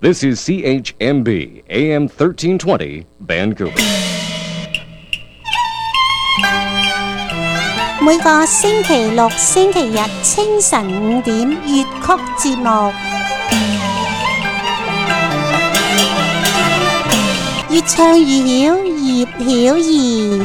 This is CHMB AM 1320 Vancouver. 每個星期六、星期日清晨5點粵曲節目，越唱越曉，葉曉儀。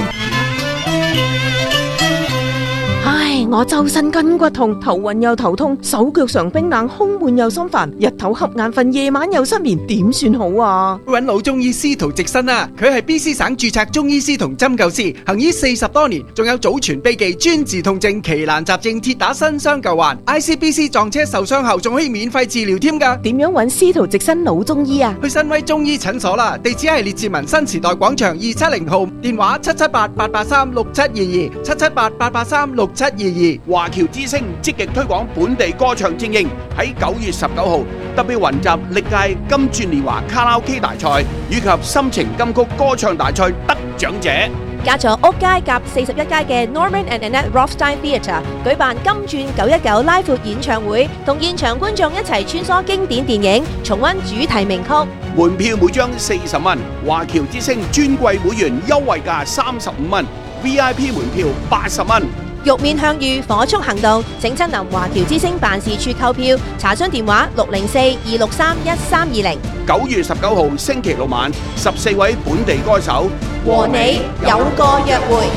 唉，我周身筋骨痛，頭暈又頭痛，手腳常冰冷，胸悶又心煩，日頭瞌眼瞓，夜晚又失眠，點算好啊？ 揾老中醫司徒直新啊，佢係 BC 省註冊中醫師同針灸師，行醫40多年，仲有祖傳秘技專治痛症、奇難雜症、鐵打新傷舊患。ICBC 撞車受傷後仲可以免費治療添㗎。 點樣揾司徒直新老中醫啊？ 去新威中醫診所啦，地址係列治文新時代廣場270號，電話778-883-6722 778-883-6722。 華僑之聲積極推廣本地歌唱精英，喺9月19號特別雲集歷屆金鑽年華卡拉 OK 大賽以及心情金曲歌唱大賽得獎者。 加咗屋街夾41街嘅 Norman and Annette Rothstein Theatre 舉辦金鑽919拉闊演唱會，同現場觀眾一齊穿梭經典電影，重溫主題名曲。 門票每張40蚊，華僑之聲尊貴會員優惠價35蚊， VIP 門票80蚊。 玉面向御，火速行動，請親臨華僑之聲辦事處購票，查詢電話604-263-1320。 9月19號星期六晚，14位本地歌手和你有個約會。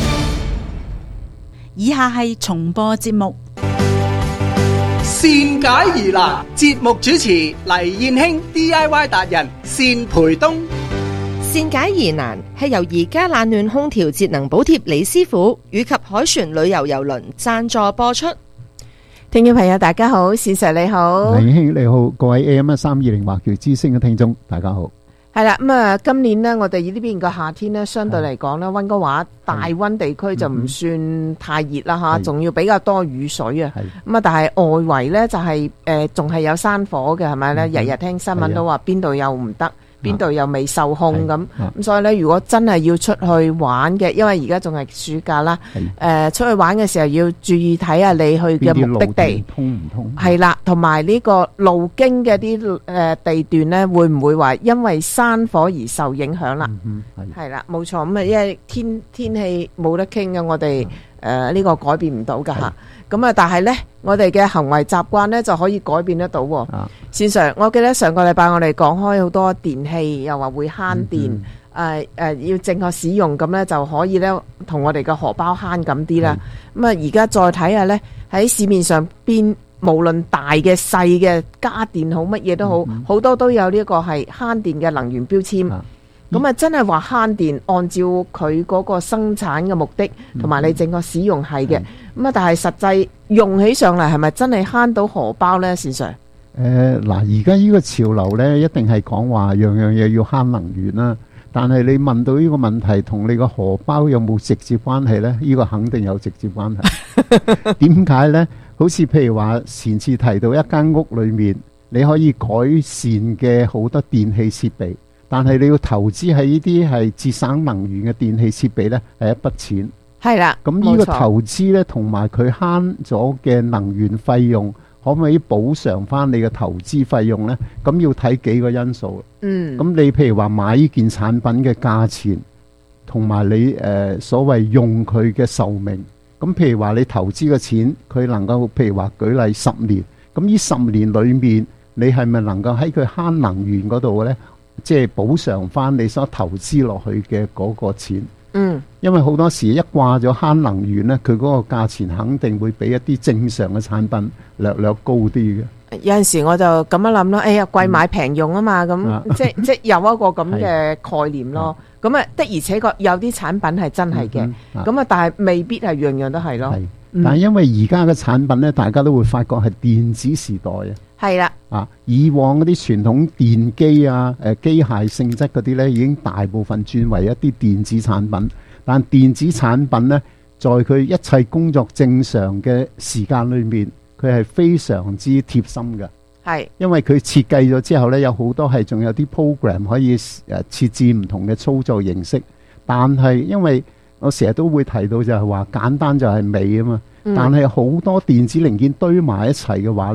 以下係重播節目。 善解疑難，節目主持黎燕卿 DIY 達人單培東。 善解疑難係由而家冷暖空調節能補貼李師傅以及海船旅遊郵輪贊助播出。聽眾朋友大家好，史 Sir 你好， 黎兄你好，各位 AM320 華僑之聲嘅聽眾大家好。 係啦，咁啊，今年呢，我哋呢邊個夏天呢，相對嚟講呢，溫哥華大溫地區就唔算太熱啦吓，仲要比較多雨水啊。咁啊，但係外圍呢，就係仲係有山火嘅，係咪呢？日日聽新聞都話邊度又唔得。邊度又未受控咁，所以咧，如果真係要出去玩嘅，因為而家仲係暑假啦，出去玩嘅時候要注意睇下你去嘅目的地通唔通，係啦，同埋呢個路經嘅啲地段咧，會唔會話因為山火而受影響啦？係啦，冇錯，咁啊，因為天氣冇得傾嘅，我哋呢個改變唔到噶吓。咁啊，但係呢，我哋嘅行為習慣呢就可以改變得到。線上，我記得上個禮拜我哋講開好多電器，又話會慳電，要正確使用，咁呢就可以呢同我哋嘅荷包慳咁啲啦。咁啊，而家再睇下呢，喺市面上邊，無論大嘅細嘅家電好，乜嘢都好，好多都有呢個係慳電嘅能源標籤。咁啊，真係話慳電，按照佢嗰個生產嘅目的同埋你正確使用係嘅。咁啊，但係實際用起上嚟係咪真係慳到荷包呢？事實上， 嗱，而家呢個潮流呢，一定係講話樣樣嘢要慳能源啦。但係你問到呢個問題同你個荷包有冇直接關係呢？呢個肯定有直接關係。點解呢？好似譬如話前次提到一間屋裏面，你可以改善嘅好多電器設備。但係你要投資喺呢啲係節省能源嘅電器設備呢，係一筆錢。係啦，咁呢個投資呢，同埋佢慳咗嘅能源費用，可唔可以補償翻你嘅投資費用呢？咁要睇幾個因素。咁你譬如話買呢件產品嘅價錢，同埋你所謂用佢嘅壽命。咁譬如話你投資嘅錢，佢能夠譬如話舉例10年，咁呢10年裏面，你係咪能夠喺佢慳能源嗰度呢？即係補償翻你所投資落去嘅嗰個錢。因為好多時一掛咗慳能源呢，佢嗰個價錢肯定會比一啲正常嘅產品略高啲嘅。有陣時我就咁樣諗咯，哎呀，貴買平用啊嘛，咁即有一個咁嘅概念咯。咁啊的而且確有啲產品係真係嘅，咁啊但係未必係樣樣都係咯。但係因為而家嘅產品呢，大家都會發覺係電子時代啊。係啦，以往嗰啲傳統電機啊、機械性質嗰啲呢，已經大部分轉為一啲電子產品。但電子產品呢，在佢一切工作正常嘅時間裏面，佢係非常之貼心嘅。係，因為佢設計咗之後呢，有好多係仲有啲 program 可以設置唔同嘅操作形式。但係因為我成日都會提到就係話簡單就係美啊嘛。但係好多電子零件堆埋一齊嘅話呢，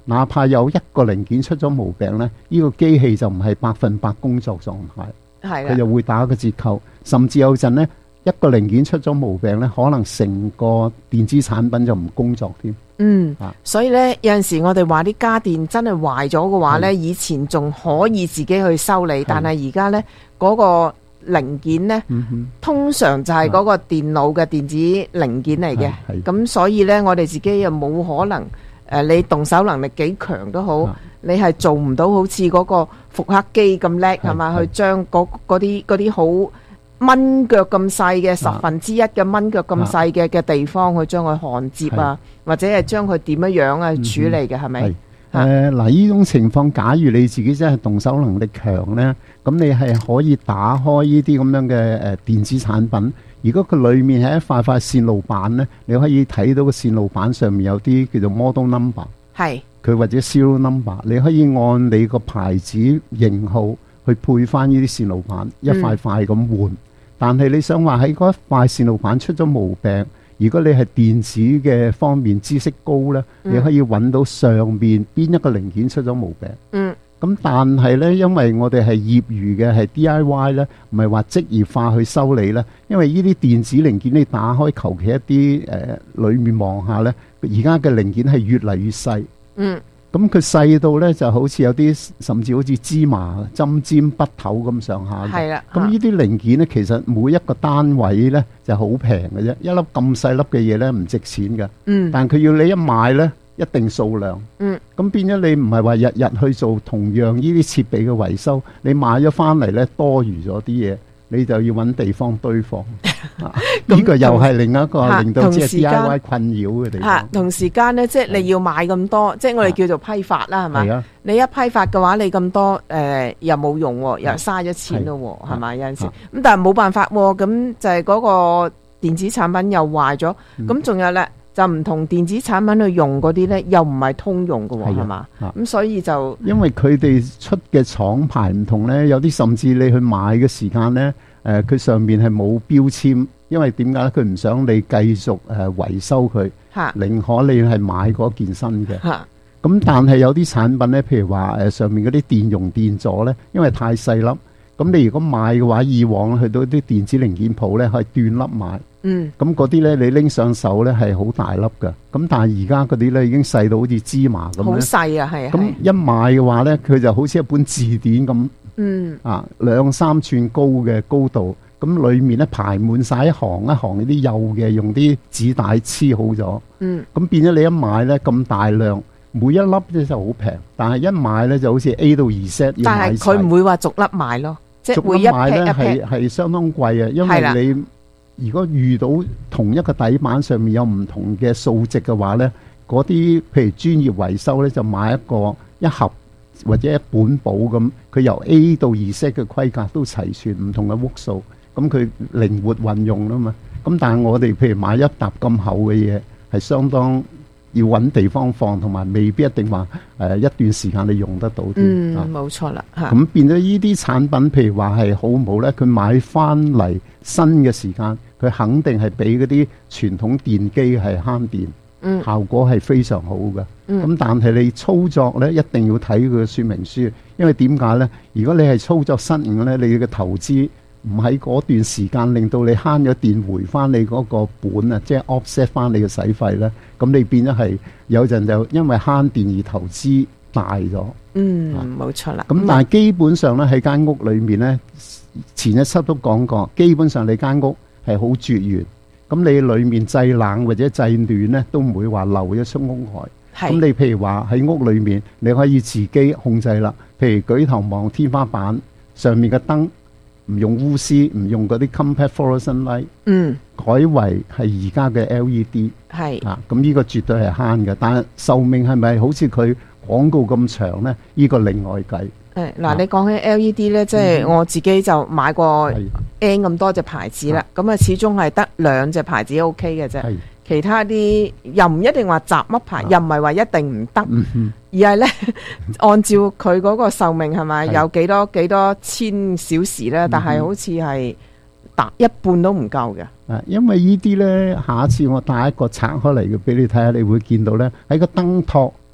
哪怕有一個零件出咗毛病呢，呢個機器就唔係100%工作狀態， 係啦佢就會打個折扣，甚至有陣呢，一個零件出咗毛病呢，可能成個電子產品就唔工作添。 所以呢，有陣時我哋話啲家電真係壞咗嘅話呢，以前仲可以自己去修理，但係而家呢，嗰個零件呢，通常就係嗰個電腦嘅電子零件嚟嘅，咁所以呢，我哋自己又冇可能你動手能力幾強都好，你係做唔到好似嗰個復刻機咁叻係嘛？去將嗰啲好蚊腳咁細嘅1/10嘅蚊腳咁細嘅地方去將佢焊接啊，或者係將佢點樣啊處理嘅係咪？ 嗱，呢種情況，假如你自己真係動手能力強呢，咁你係可以打開呢啲咁樣嘅電子產品。如果佢裡面係一塊塊線路板呢，你可以睇到個線路板上面有啲叫做 model number， 係佢或者 serial number， 你可以按你個牌子型號去配翻呢啲線路板，一塊塊咁換。但係你想話喺嗰一塊線路板出咗毛病，如果你係電子嘅方面知識高呢，你可以揾到上面邊一個零件出咗毛病。咁但係呢，因為我哋係業餘嘅，係 DIY 呢，唔係話職業化去修理呢。因為呢啲電子零件你打開求其一啲裡面望下呢，而家嘅零件係越嚟越細。咁佢細到呢，就好似有啲甚至好似芝麻針尖筆頭咁上下嘅。係啦。咁呢啲零件呢，其實每一個單位呢就好平嘅啫，一粒咁細粒嘅嘢呢唔值錢嘅。但佢要你一買呢，一定數量。咁變咗你唔係話日日去做同樣呢啲設備嘅維修，你買咗翻嚟呢，多餘咗啲嘢，你就要揾地方堆放。呢個又係另一個令到即係 DIY 困擾嘅地方。 同時間呢，即係你要買咁多，即係我哋叫做批發啦，係嘛？你一批發嘅話，你咁多又冇用喎，又嘥咗錢咯喎，係咪？有陣時咁，但係冇辦法喎，咁就係嗰個電子產品又壞咗，咁仲有咧。就唔同電子產品去用嗰啲呢，又唔係通用嘅喎，係嘛？咁所以就因為佢哋出嘅廠牌唔同呢，有啲甚至你去買嘅時間呢，佢上面係冇標籤，因為點解呢？佢唔想你繼續維修佢，寧可你係買嗰件新嘅。咁但係有啲產品呢，譬如話上面嗰啲電容電阻呢，因為太細粒，咁你如果買嘅話，以往去到啲電子零件鋪呢，可以斷粒買。咁嗰啲呢，你拎上手呢係好大粒㗎。咁但係而家嗰啲呢，已經細到好似芝麻咁。好細啊，係啊。咁一買嘅話呢，佢就好似一本字典咁。2-3寸高嘅高度，咁裡面呢排滿晒一行一行嗰啲幼嘅，用啲紙帶黐好咗。咁變咗你一買呢咁大量，每一粒呢就好平，但係一買呢就好似 A 到 Z 要買晒。 但係佢唔會話逐粒買咯，即係會一買呢係相當貴啊，因為你。如果遇到同一個底板上面有唔同嘅數值嘅話呢，嗰啲譬如專業維修呢，就買一盒或者一本簿咁，佢由 A 到 Z 嘅規格都齊全，唔同嘅屋數，咁佢靈活運用啦嘛。咁但係我哋譬如買一沓咁厚嘅嘢，係相當要揾地方放，同埋未必一定話一段時間你用得到添。 冇錯啦。 咁變咗呢啲產品，譬如話係好唔好呢？佢買翻嚟新嘅時間，佢肯定係比嗰啲傳統電機係慳電，效果係非常好嘅。咁但係你操作呢，一定要睇佢嘅說明書，因為點解呢？如果你係操作失誤呢，你嘅投資唔喺嗰段時間令到你慳咗電，回翻你嗰個本啊，即係 offset 翻你嘅使費呢，咁你變咗係有陣就因為慳電而投資大咗。 冇錯啦。 咁但係基本上呢，喺間屋裏面呢，前一輯都講過，基本上你間屋係好絕緣，咁你裏面製冷或者製暖呢，都唔會話漏咗出屋外。咁你譬如話喺屋裏面，你可以自己控制啦。譬如舉頭望天花板上面嘅燈，唔用鎢絲，唔用嗰啲 compact fluorescent light，改為係而家嘅 LED。咁呢個絕對係慳嘅。但係壽命係咪好似佢廣告咁長呢？呢個另外計。 嗱，你講起 LED 呢，即係我自己就買過 N 咁多隻牌子啦，咁啊始終係得2隻牌子 OK 嘅啫，其他啲又唔一定話雜乜牌，又唔係話一定唔得，而係呢按照佢嗰個壽命係咪有幾多千小時呢？但係好似係一半都唔夠嘅。 因為呢啲呢，下一次我帶一個拆開嚟嘅俾你睇下，你會見到呢喺個燈托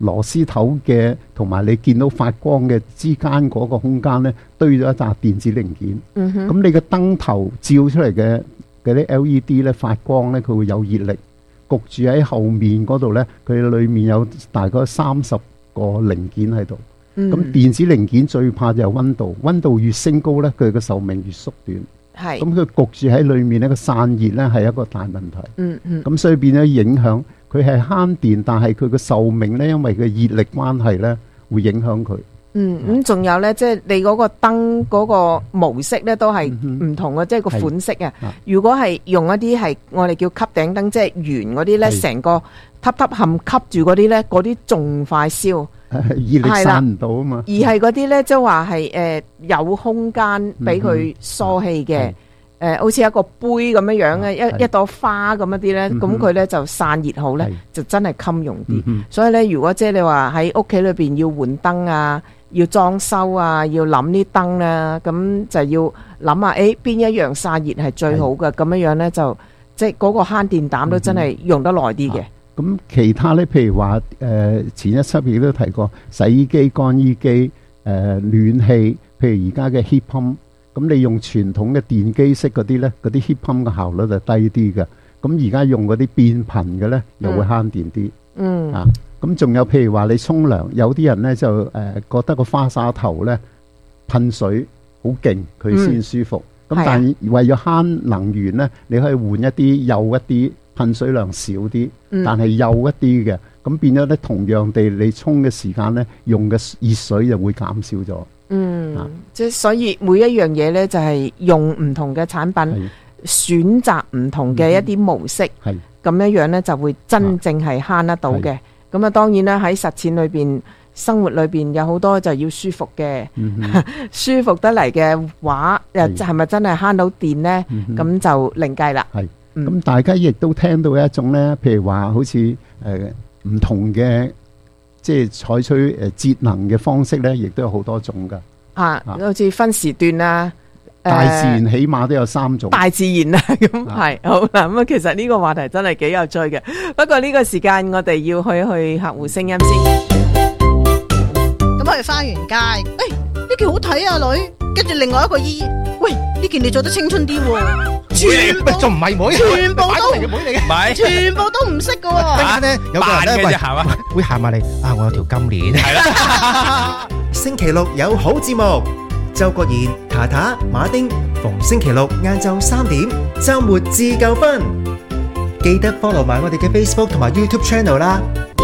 螺絲頭嘅同埋你見到發光嘅之間嗰個空間呢，堆咗一紮電子零件。咁你個燈頭照出嚟嘅嗰啲 LED 呢，發光呢，佢會有熱力焗住喺後面嗰度呢，佢裏面有大概30個零件喺度。咁電子零件最怕就係溫度，溫度越升高呢，佢嘅壽命越縮短。 係咁佢焗住喺裏面呢個散熱呢係一個大問題。咁所以變咗影響佢係慳電，但係佢嘅壽命呢，因為佢熱力關係呢，會影響佢。 咁仲有呢，即係你嗰個燈嗰個模式呢，都係唔同嘅，即係個款式啊。如果係用一啲係我哋叫吸頂燈，即係圓嗰啲呢，成個吸住嗰啲呢，嗰啲仲快燒。 熱力散唔到啊嘛， 而係嗰啲咧，即係話係有空間俾佢疏氣嘅，好似一個杯咁樣樣嘅一朵花咁一啲咧，咁佢咧就散熱好咧，就真係襟用啲。所以咧，如果即係你話喺屋企裏邊要換燈啊，要裝修啊，要諗啲燈啦，咁就要諗下，邊一樣散熱係最好嘅，咁樣樣咧就即係嗰個慳電膽都真係用得耐啲嘅。 咁其他咧，譬如話前一輯亦都提過洗衣機、乾衣機、暖氣，譬如而家嘅 heat pump，咁你用傳統嘅電機式嗰啲咧，嗰啲 heat pump 嘅效率就低啲嘅。咁而家用嗰啲變頻嘅咧，又會慳電啲。咁仲有譬如話你沖涼，有啲人咧就覺得個花灑頭咧噴水好勁，佢先舒服。咁但係為咗慳能源咧，你可以換一啲幼一啲。噴水量少啲，但係幼一啲嘅，咁變咗咧，同樣地，你沖嘅時間咧，用嘅熱水就會減少咗。 即係所以每一樣嘢咧，就係用唔同嘅產品，選擇唔同嘅一啲模式，咁樣樣咧就會真正係慳得到嘅。咁啊，當然啦，喺實踐裏邊、生活裏邊有好多就要舒服嘅，舒服得嚟嘅話，係咪真係慳到電咧？咁就另計啦。 咁大家亦都聽到一種咧，譬如話好似唔同嘅，即係採取節能嘅方式咧，亦都有好多種噶。 好似分時段啊， 大自然起碼都有3種。 大自然啊，咁係好啦。咁啊，其實呢個話題真係幾有趣嘅。不過呢個時間我哋要去客戶聲音先。 咁我哋返完街，呢件好睇啊，女。跟住另外一個姨，喂，呢件你做得青春啲喎。全部仲唔係妹？全部都唔係，全部都唔識㗎喎。 等下咧，有個人咧會行埋嚟啊！我有條金鏈，係啦。星期六有好節目，周國賢、塔塔、馬丁，逢星期六晏晝3點，週末自夠分。記得 follow 埋我哋嘅 Facebook 同埋 YouTube channel 啦。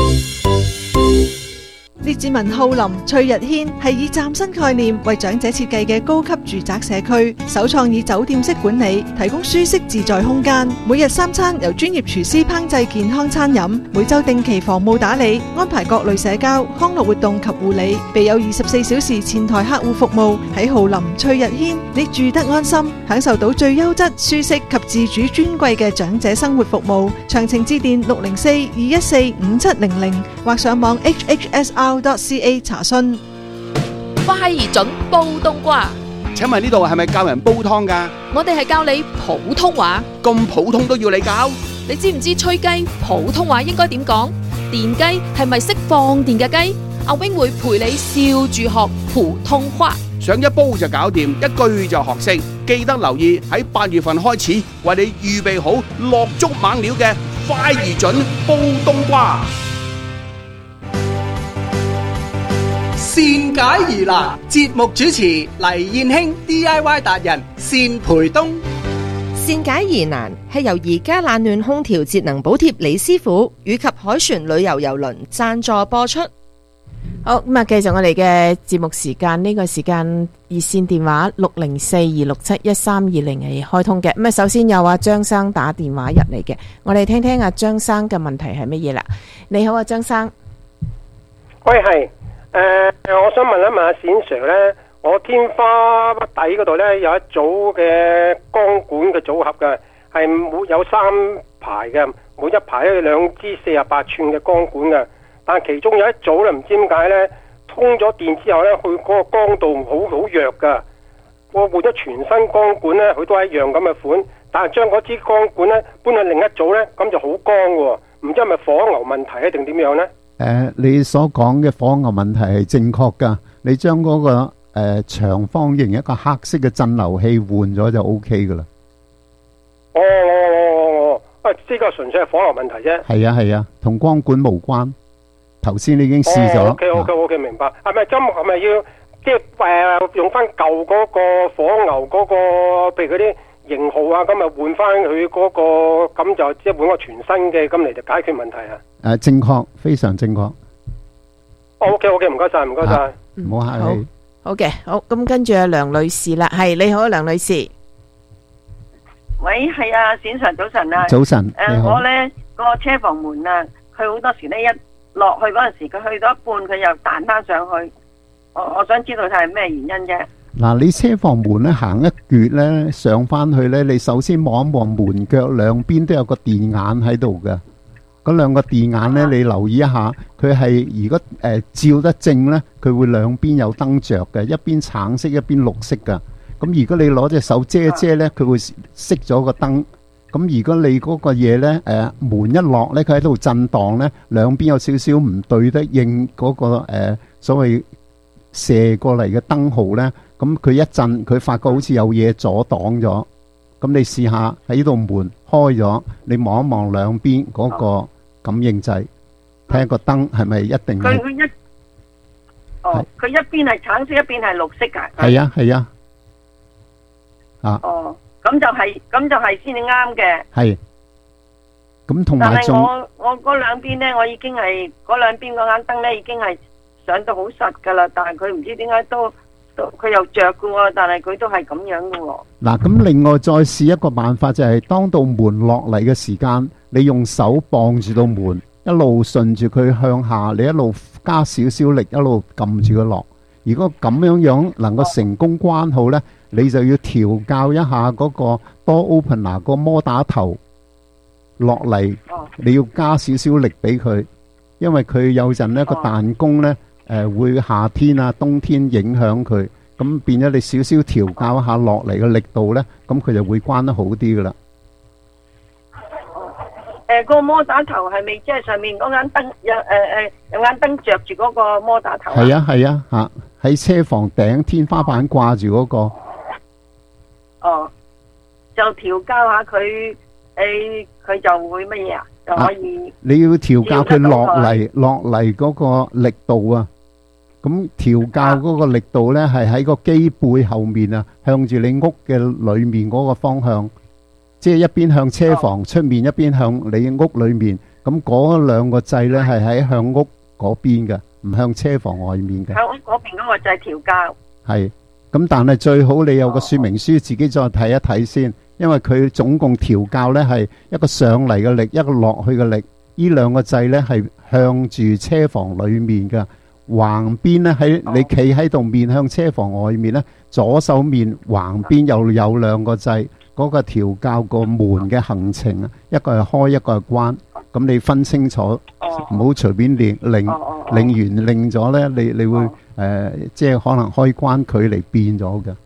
列治文浩林翠日軒係以嶄新概念為長者設計嘅高級住宅社區，首創以酒店式管理，提供舒適自在空間。每日3餐由專業廚師烹製健康餐飲，每週定期房務打理，安排各類社交、康樂活動及護理，備有24小時前台客戶服務。喺浩林翠日軒，你住得安心，享受到最優質、舒適及自主尊貴嘅長者生活服務。詳情致電604-214-5700或上網 hhsr.ca 查詢。 快而準煲冬瓜， 請問呢度係咪教人煲湯㗎？ 我哋係教你普通話。 咁普通都要你教？ 你知唔知吹雞普通話應該點講？電雞係咪識放電嘅雞？阿 wing 會陪你笑住學普通話， 想一煲就搞掂，一句就學識。記得留意喺8月份開始為你預備好落足猛料嘅快而準煲冬瓜。 善解疑難，節目主持黎燕卿 DIY 達人善培東。 善解疑難係由而家冷暖空調節能補貼李師傅以及凱旋旅遊郵輪贊助播出。 好，咁啊，繼續我哋嘅節目時間，呢個時間熱線電話604-267-1320係開通嘅。咁啊，首先有阿張生打電話入嚟嘅，我哋聽聽阿張生嘅問題係乜嘢啦。你好啊，張生。 喂，係。我想問一問阿冼 Sir 咧，我天花底嗰度咧有一組嘅光管嘅組合嘅，係有3排嘅，每一排咧有2支48寸嘅光管嘅，但係其中有一組咧唔知點解咧，通咗電之後咧，佢嗰個光度好弱噶。我換咗全新光管咧，佢都係一樣咁嘅款，但係將嗰支光管咧搬去另一組咧，咁就好光喎。唔知係咪火牛問題啊，定點樣咧？ 你所講嘅火牛問題係正確㗎。你將嗰個長方形一個黑色嘅震流器換咗就 O K 㗎啦。 呢個純粹係火牛問題啫。 係啊，同光管無關。頭先你已經試咗。 OK，明白。係咪要即係用翻舊嗰個火牛嗰個，譬如嗰啲型號啊，咁咪換翻佢嗰個，咁就即係換個全新嘅，咁嚟就解決問題啊？ 正確，非常正確。 OK，唔該晒， 唔好客氣。 好嘅，好，咁跟住阿梁女士啦，係你好，梁女士。 喂，係啊，冼 Sir 早晨啊。 早晨，你好。 我咧個車房門啊，佢好多時咧一落去嗰陣時，佢去到一半，佢又彈翻上去。我想知道係咩原因啫？ 嗱，你車房門咧行一橛咧上翻去咧，你首先望一望門腳兩邊都有個電眼喺度嘅。嗰兩個電眼咧，你留意一下，佢係如果照得正咧，佢會兩邊有燈着嘅，一邊橙色，一邊綠色嘅。咁如果你攞隻手遮咧，佢會熄咗個燈。咁如果你嗰個嘢咧，門一落咧，佢喺度震盪咧，兩邊有少少唔對得應嗰個所謂射過嚟嘅燈號咧，咁佢一震，佢發覺好似有嘢阻擋咗。咁你試下喺呢度門開咗，你望一望兩邊嗰個感應掣，睇下個燈係咪一定係？ 佢一邊係橙色，一邊係綠色㗎。 係啊。 咁就係先至啱嘅。 係。咁同埋仲， 我嗰兩邊咧，我已經係嗰兩邊嗰眼燈咧，已經係上到好實噶啦。但係佢唔知點解都佢又着噶喎，但係佢都係咁樣噶喎。嗱， 咁另外再試一個辦法就係，當到門落嚟嘅時間，你用手綁住道門，一路順住佢向下，你一路加少少力，一路撳住佢落。如果咁樣能夠成功關好呢，你就要調校一下嗰個 door opener 個摩打頭落嚟，你要加少少力俾佢，因為佢有陣呢個彈弓呢，會夏天啊冬天影響佢，咁變咗你少少調校一下落嚟嘅力度呢，咁佢就會關得好啲噶啦。 個摩打頭係咪即係上面嗰眼燈有眼燈着住嗰個摩打頭？ 係啊吓，喺車房頂天花板掛住嗰個。 就調校下佢，佢就會乜嘢啊？就可以。 你要調校佢落嚟嗰個力度啊！咁調校嗰個力度呢，係喺個機背後面啊，向住你屋嘅裏面嗰個方向，即係一邊向車房出面，一邊向你屋裏面。咁嗰兩個掣呢，係喺向屋嗰邊嘅，唔向車房外面嘅。 向屋嗰邊嗰個掣調校。係。 咁但係最好你有個說明書，自己再睇一睇先，因為佢總共調校呢係一個上嚟嘅力，一個落去嘅力。呢兩個掣呢係向住車房裏面嘅，橫邊呢喺你企喺度面向車房外面呢，左手面橫邊又有兩個掣，嗰個調校個門嘅行程啊，一個係開，一個係關。咁你分清楚，唔好隨便擰完擰咗呢，你會即係可能開關距離變咗嘅。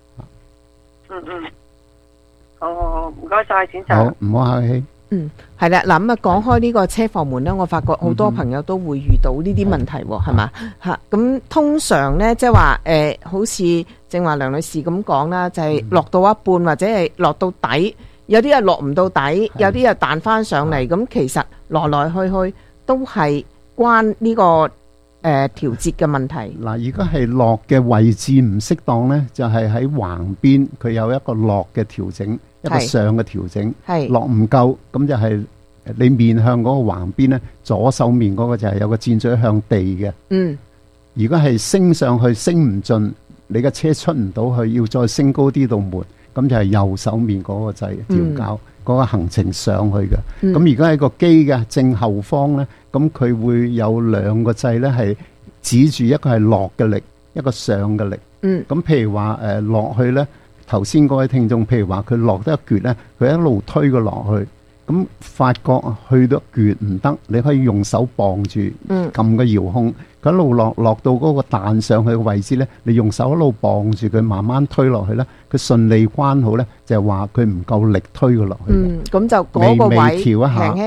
好，唔該晒，冼 Sir。 好，唔好客氣。 係啦，嗱咁啊，講開呢個車房門呢，我發覺好多朋友都會遇到呢啲問題，係嘛吓？咁通常呢，即係話好似正話梁女士咁講啦，就係落到一半或者係落到底。有啲係落唔到底，有啲又彈翻上嚟，咁其實來來去去都係關呢個調節嘅問題。 嗱，如果係落嘅位置唔適當呢，就係喺橫邊佢有一個落嘅調整，一個上嘅調整。落唔夠，咁就係你面向嗰個橫邊呢，左手面嗰個就係有個箭嘴向地嘅。如果係升上去升唔盡，你嘅車出唔到去，要再升高啲道門。咁就係右手面嗰個掣調校嗰個行程上去嘅。咁如果喺個機嘅正後方呢，咁佢會有兩個掣呢，係指住一個係落嘅力，一個上嘅力。咁譬如話落去呢，頭先嗰位聽眾，譬如話佢落得一橛呢，佢一路推佢落去，咁發覺去到一橛唔得，你可以用手綁住，撳個遙控。佢一路落到嗰個彈上去嘅位置呢，你用手一路綁住佢，慢慢推落去呢，佢順利關好呢，就係話佢唔夠力推佢落去。咁就嗰個位輕輕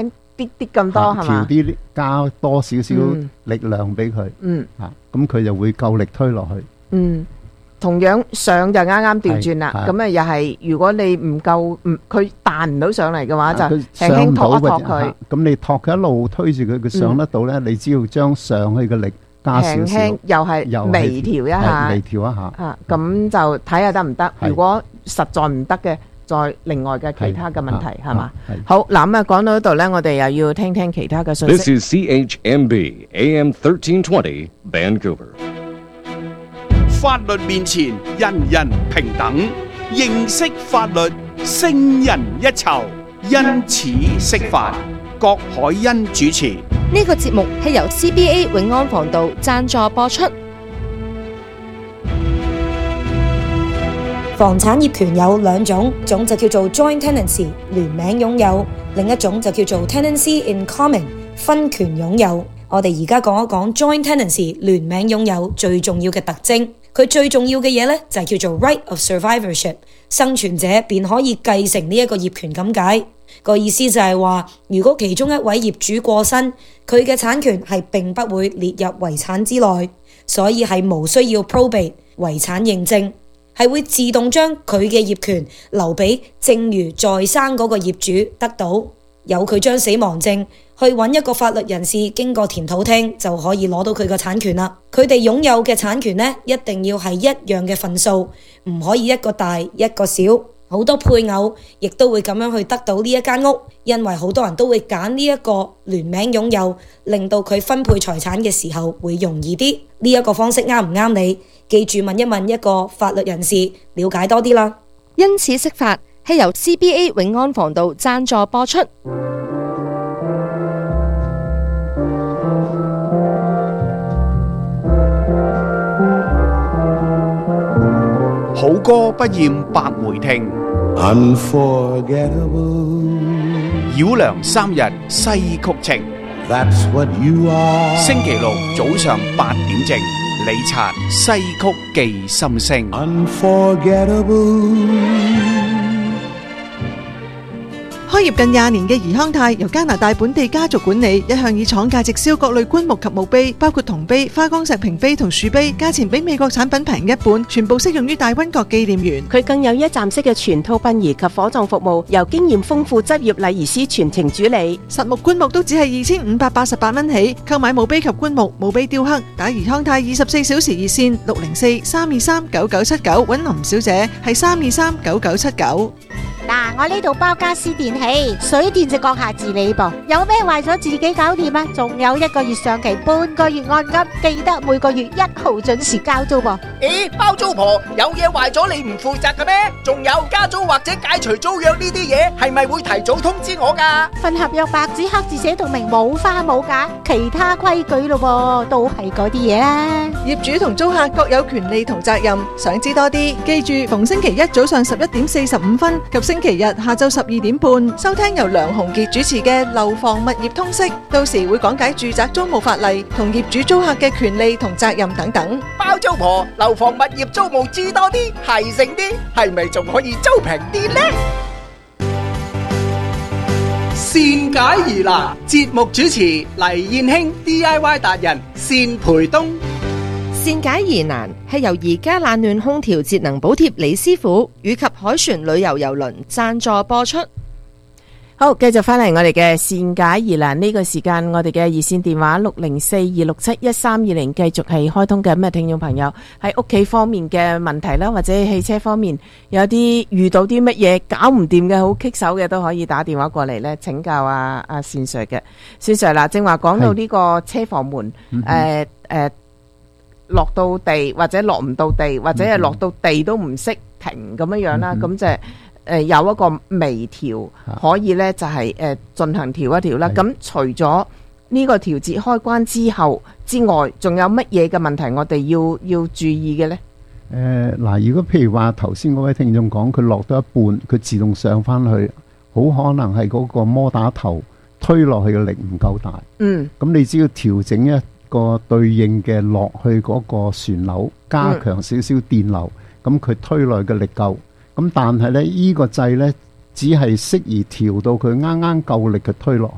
啲啲咁多係嘛？ 調啲加多少少力量俾佢，咁佢就會夠力推落去。 同樣上就啱啱調轉啦，咁啊又係如果你唔夠，佢彈唔到上嚟嘅話，就輕輕托一托佢。 咁你托佢一路推住佢，佢上得到咧，你只要將上去嘅力加少少， 輕輕又係微調一下， 微調一下。 咁就睇下得唔得？如果實在唔得嘅，再另外嘅其他嘅問題係嘛？好嗱，咁啊講到呢度咧，我哋又要聽聽其他嘅信息。 This is CHMB AM 1320 Vancouver。 法律面前人人平等，認識法律勝人一籌，因此釋法。郭海欣主持。 呢個節目係由 CBA 永安防道贊助播出。 房產業權有兩種，種就叫做 joint tenancy 聯名擁有，另一種就叫做 tenancy in common 分權擁有。我哋而家講一講 joint tenancy 聯名擁有最重要嘅特徵。佢最重要嘅嘢呢，就係叫做 right of survivorship， 生存者便可以繼承呢一個業權咁解。個意思就係話，如果其中一位業主過身，佢嘅產權係並不會列入遺產之內，所以係無需要 probate 遺產認證，係會自動將佢嘅業權留俾剩餘在生嗰個業主得到。由佢將死亡證去揾一個法律人士經過田土廳就可以攞到佢個產權啦。佢哋擁有嘅產權呢，一定要係一樣嘅份數，唔可以一個大一個小。好多配偶亦都會咁樣去得到呢一間屋，因為好多人都會揀呢一個聯名擁有，令到佢分配財產嘅時候會容易啲。呢一個方式啱唔啱你？記住問一問一個法律人士，了解多啲啦。 因此釋法係由 CBA 永安防道贊助播出。 好歌不厭百回聽，繞梁三日西曲情。星期六早上8點正，李察西曲記心聲。 開業近20年嘅怡康泰由加拿大本地家族管理，一向以廠價直銷各類棺木及墓碑，包括銅碑、花崗石屏碑同樹碑，價錢比美國產品平一半，全部適用於大溫國紀念園。 佢更有一站式嘅全套殯儀及火葬服務，由經驗豐富執業禮儀師全程主理。 實木棺木都只係2588蚊起，購買墓碑及棺木、墓碑雕刻，打怡康泰24小時熱線604-323-9979，揾林小姐係323-9979。 嗱，我呢度包家私電器，水電就閣下自理噃，有咩壞咗自己搞掂啊！仲有1個月上期，半個月按金，記得每個月1號準時交租噃。 咦，包租婆有嘢壞咗你唔負責嘅咩？仲有加租或者解除租約呢啲嘢，係咪會提早通知我㗎？ 份合約白紙黑字寫到明，冇花冇假，其他規矩咯噃，都係嗰啲嘢啦。 業主同租客各有權利同責任，想知多啲，記住逢星期一早上11點45分及星期日下晝12點半收聽由梁鴻傑主持嘅樓房物業通識，到時會講解住宅租務法例同業主租客嘅權利同責任等等。 包租婆樓房物業租務知多啲，係剩啲，係咪仲可以租平啲呢？ 善解疑難節目主持黎燕卿 DIY 達人單培東。 善解疑難係由而家冷暖空調節能補貼李師傅以及凱旋旅遊郵輪贊助播出。 好，繼續翻嚟我哋嘅善解疑難呢個時間，我哋嘅熱線電話604-267-1320繼續係開通嘅。咁啊，聽眾朋友喺屋企方面嘅問題啦，或者汽車方面有啲遇到啲乜嘢搞唔掂嘅好棘手嘅，都可以打電話過嚟咧請教阿善 Sir 嘅。善 Sir 嗱，正話講到呢個車房門落到地或者落唔到地，或者係落到地都唔識停咁樣啦，咁就有一個微調可以咧，就係進行調一調啦。咁除咗呢個調節開關之後之外，仲有乜嘢嘅問題我哋要注意嘅呢？ 嗱，如果譬如話頭先嗰位聽眾講佢落到一半，佢自動上翻去，好可能係嗰個摩打頭推落去嘅力唔夠大。咁你只要調整一個對應嘅落去嗰個旋鈕，加強少少電流，咁佢推落去嘅力夠。咁但係呢，呢個掣呢，只係適宜調到佢啱啱夠力嘅推落去。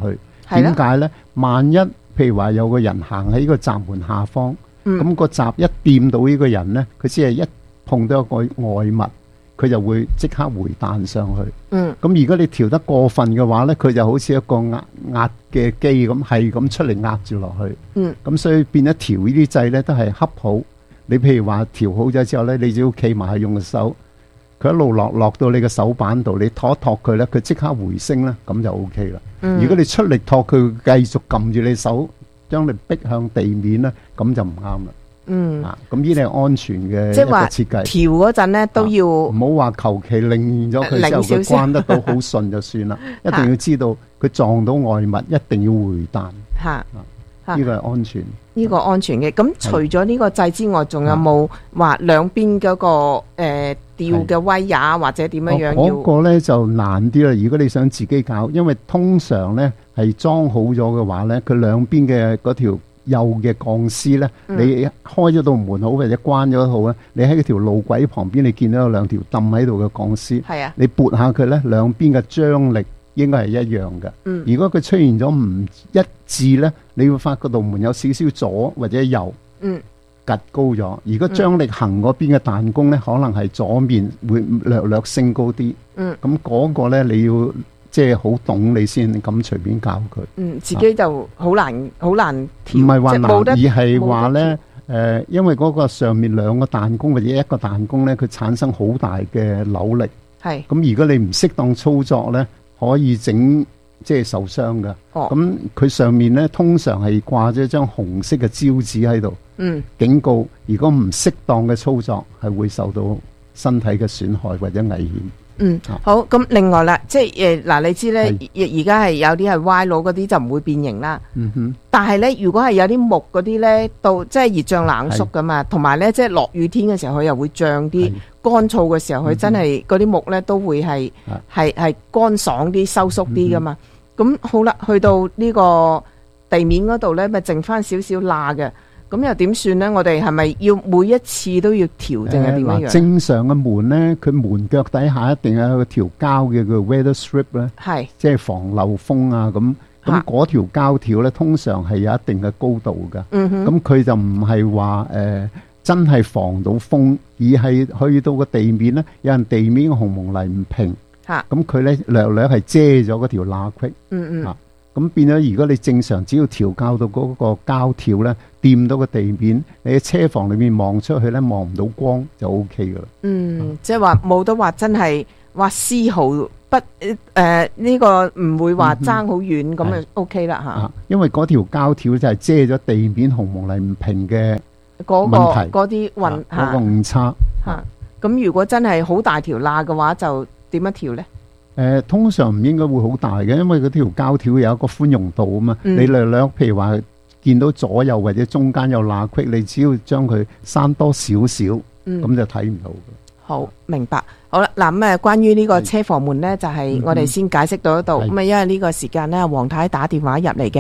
點解呢？萬一譬如話有個人行喺個閘門下方，咁個閘一掂到呢個人呢，佢只係一碰到一個外物，佢就會即刻回彈上去。咁如果你調得過分嘅話呢，佢就好似一個壓嘅機咁，係咁出嚟壓住落去。咁所以變咗調呢啲掣呢，都係恰好。你譬如話調好咗之後呢，你只要企埋用個手，佢一路落到你嘅手板度，你托一托佢呢，佢即刻回升呢，咁就 O K 啦。如果你出力托佢，繼續撳住你手，將你逼向地面呢，咁就唔啱啦。咁呢啲係安全嘅一個設計。 調嗰陣呢都要唔好話求其擰咗佢之後，佢關得到好順就算啦。一定要知道佢撞到外物，一定要回彈。呢個係安全。 呢個安全嘅。咁除咗呢個掣之外，仲有冇話兩邊嗰個吊嘅威亞或者點樣樣？ 嗰個呢就難啲啦。如果你想自己搞，因為通常呢係裝好咗嘅話呢，佢兩邊嘅嗰條幼嘅鋼絲呢，你開咗道門好或者關咗好呢，你喺條路軌旁邊，你見到有兩條揼喺度嘅鋼絲，你撥下佢呢，兩邊嘅張力應該係一樣嘅。如果佢出現咗唔一致呢，你會發覺道門有少少左或者右，趌高咗。如果張力行嗰邊嘅彈弓呢，可能係左面會略略升高啲。咁嗰個呢，你要即係好懂你先咁隨便教佢。 自己就好難調。 唔係話難，而係話呢，因為嗰個上面兩個彈弓或者一個彈弓呢，佢產生好大嘅扭力。咁如果你唔適當操作呢，可以整即係受傷嘅。咁佢上面呢，通常係掛咗一張紅色嘅招紙喺度，警告如果唔適當嘅操作係會受到身體嘅損害或者危險。 好。咁另外啦，即係嗱，你知咧，而家係有啲係歪佬嗰啲就唔會變形啦。但係咧，如果係有啲木嗰啲咧，到即係熱脹冷縮噶嘛，同埋咧，即係落雨天嘅時候，佢又會脹啲；乾燥嘅時候，佢真係嗰啲木咧都會係乾爽啲、收縮啲噶嘛。咁好啦，去到呢個地面嗰度咧，咪剩翻少少罅嘅。咁又點算呢？我哋係咪要每一次都要調定係點樣樣？ 正常嘅門呢，佢門腳底下一定有條膠嘅叫 weather strip 咧，即係防漏風啊咁。咁嗰條膠條呢，通常係有一定嘅高度㗎。咁佢就唔係話真係防到風，而係去到個地面呢，有人地面嘅紅蒙泥唔平，咁佢呢略略係遮咗嗰條罅隙。咁變咗，如果你正常只要調校到嗰個膠條咧，掂到個地面，你喺車房裏面望出去咧，望唔到光就 O K 噶啦。 即係話冇得話真係話絲毫不呢個唔會話爭好遠咁就 O K 啦嚇。 因為嗰條膠條就係遮咗地面紅蒙泥唔平嘅問題， 嗰啲嗰個誤差嚇。咁如果真係好大條罅嘅話，就點樣調咧？ 通常唔應該會好大嘅，因為嗰條膠條有一個寬容度啊嘛。你略略譬如話見到左右或者中間有罅隙，你只要將佢閂多少少，咁就睇唔到嘅。 好，明白。好啦，嗱咁關於呢個車房門呢，就係我哋先解釋到一度。咁因為呢個時間呢，黃太打電話入嚟嘅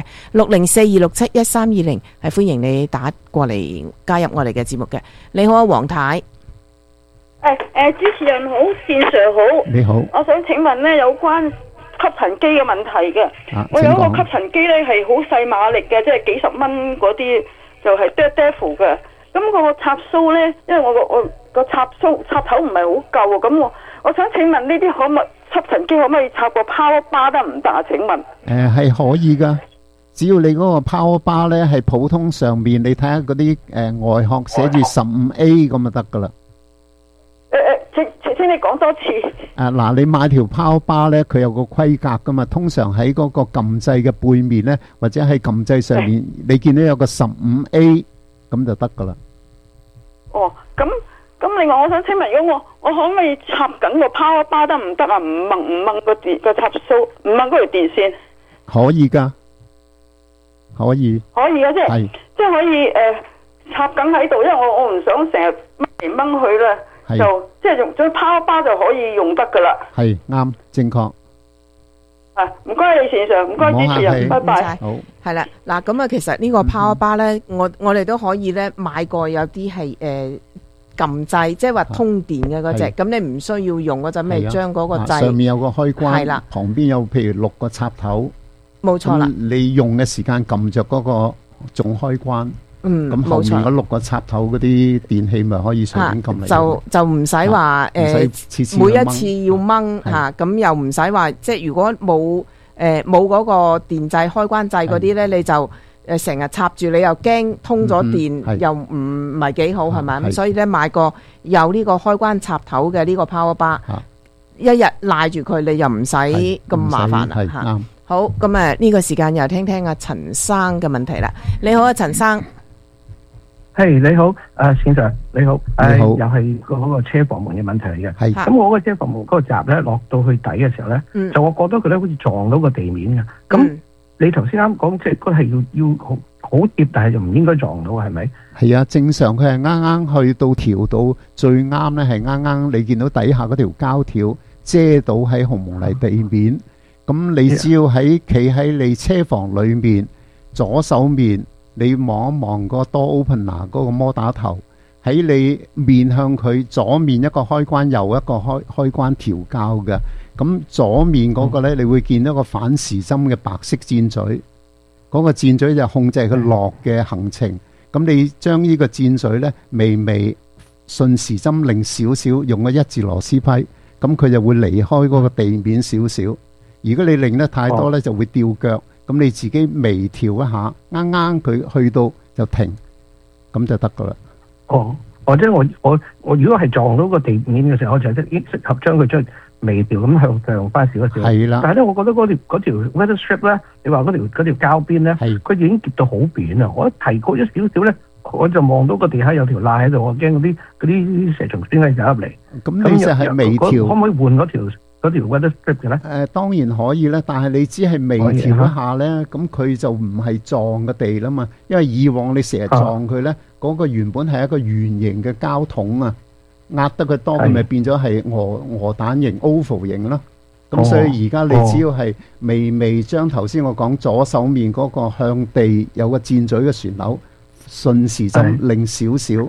60426712320係歡迎你打過嚟加入我哋嘅節目嘅。你好啊，黃太。 主持人好，善 Sir 好， 你好。 我想請問呢，有關吸塵機嘅問題嘅。我有一個吸塵機呢，係好細馬力嘅，即係幾十蚊嗰啲，就係 Devil 嘅。咁個插蘇呢，因為我個插頭唔係好夠，咁我想請問呢啲吸塵機可唔可以插個 power bar 得唔得啊？請問？係可以噶，只要你嗰個 power bar 呢係普通上面，你睇下嗰啲外殼寫住15A 咁就得噶啦。 請你講多次。 嗱，你買條power bar咧，佢有個規格噶嘛。通常喺嗰個撳掣嘅背面咧，或者喺撳掣上面，你見到有個15A，咁就得噶啦。 咁另外我想請問，如果我可唔可以插緊個 power bar 得唔得啊？唔掹個插蘇，唔掹嗰條電線。 可以噶，可以。 可以啊，即係可以插緊喺度，因為我唔想成日掹嚟掹去啦。就即係用咗 power bar 就可以用得噶啦。係啱，正確。唔該你線上，唔該主持人，拜拜。 好， 係啦，嗱咁啊，其實呢個 power bar 咧，我哋都可以咧買過，有啲係撳掣，即係話通電嘅嗰隻，咁你唔需要用嗰陣，咪將嗰個掣上面有個開關，係啦，旁邊有譬如6個插頭。 冇錯啦。 你用嘅時間撳着嗰個總開關。咁後面嗰6個插頭嗰啲電器咪可以隨便撳嚟， 就唔使話每一次要掹嚇，咁又唔使話即係如果冇嗰個電掣開關掣嗰啲咧，你就成日插住，你又驚通咗電又唔係幾好係咪？咁所以咧買個有呢個開關插頭嘅呢個 Power Bar，一日賴住佢，你又唔使咁麻煩啦嚇。好，咁呢個時間又聽聽阿陳生嘅問題啦。你好啊，陳生。 你好，先生你好，又係嗰個車房門嘅問題嚟嘅。咁我個車房門嗰個閘咧落到去底嘅時候咧，就我覺得佢咧好似撞到個地面嘅。咁你頭先啱講即係佢係要好貼，但係就唔應該撞到，係咪？ 係啊，正常佢係啱啱去到調到最啱咧，係啱啱你見到底下嗰條膠條遮到喺紅蒙泥地面。咁你只要企喺你車房裏面左手面。你望一望個 door opener 嗰個摩打頭，喺你面向佢左面一個開關，右一個開關調校嘅。咁左面嗰個呢，你會見到個反時針嘅白色箭嘴，嗰個箭嘴就控制佢落嘅行程。咁你將呢個箭嘴呢，微微順時針擰少少，用個1字螺絲批，咁佢就會離開嗰個地面少少。如果你擰得太多呢，就會掉腳。咁你自己微調一下，啱啱佢去到就停，咁就得噶啦。 或者我如果係撞到個地面嘅時候，我就適合將佢將微調咁向上翻少一少。係啦。但係咧，我覺得嗰條 weather strip 咧，你話嗰條膠邊咧，佢已經夾到好扁啊！我提高咗少少咧，我就望到個地下有條罅喺度，我驚嗰啲蛇蟲鼠蟻走入嚟。咁你就係微調，可唔可以換嗰條 weather strip 嘅咧？ 當然可以啦，但係你只係微調一下咧，咁佢就唔係撞個地啦嘛。因為以往你成日撞佢咧，嗰個原本係一個圓形嘅膠桶啊，壓得佢多，佢咪變咗係鵝蛋形 oval 形咯。咁所以而家你只要係微微將頭先我講左手面嗰個向地有個箭嘴嘅旋鈕，順時針令少少。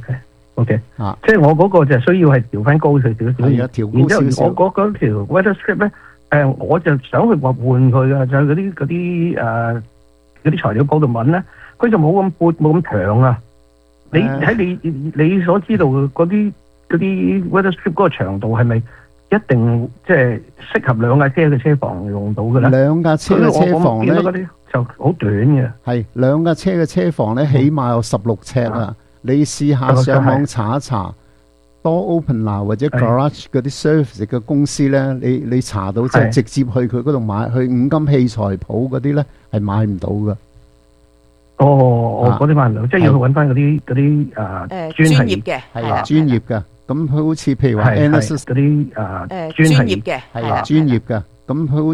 OK， 即係我嗰個就需要係調翻高佢少少， 係啊，調高少少。 然之後我嗰條 weather strip 咧，我就想去換佢嘅，就係嗰啲材料鋪度揾咧，佢就冇咁闊，冇咁長啊。你喺你所知道嗰啲weather strip 嗰個長度係咪一定即係適合兩架車嘅車房用到嘅咧？ 兩架車嘅車房咧， 我見到嗰啲就好短嘅。 係兩架車嘅車房咧，起碼有16尺啊！你試下上網查一查 door opener 或者 garage 嗰啲 service 嘅公司咧，你查到即係直接去佢嗰度買，去五金器材鋪嗰啲咧係買唔到噶。 嗰啲買唔到，即係要去揾翻嗰啲專業嘅， 係啊，專業嘅。咁佢好似譬如話 Analysis 嗰啲專業嘅， 係啊，專業嘅。咁佢好